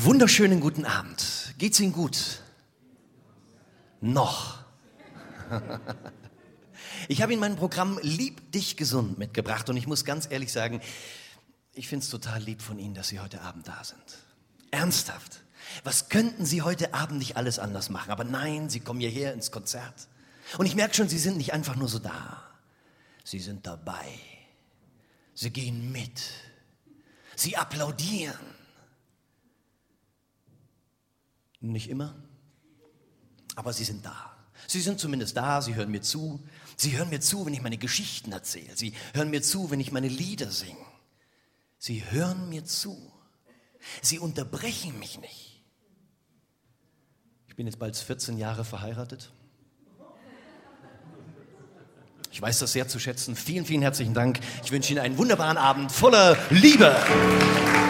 Wunderschönen guten Abend. Geht's Ihnen gut? Noch. Ich habe Ihnen mein Programm Lieb dich gesund mitgebracht und ich muss ganz ehrlich sagen, ich finde es total lieb von Ihnen, dass Sie heute Abend da sind. Ernsthaft. Was könnten Sie heute Abend nicht alles anders machen? Aber nein, Sie kommen hierher ins Konzert. Und ich merke schon, Sie sind nicht einfach nur so da. Sie sind dabei. Sie gehen mit. Sie applaudieren. Nicht immer, aber Sie sind da. Sie sind zumindest da, Sie hören mir zu. Sie hören mir zu, wenn ich meine Geschichten erzähle. Sie hören mir zu, wenn ich meine Lieder singe. Sie hören mir zu. Sie unterbrechen mich nicht. Ich bin jetzt bald 14 Jahre verheiratet. Ich weiß das sehr zu schätzen. Vielen, vielen herzlichen Dank. Ich wünsche Ihnen einen wunderbaren Abend voller Liebe.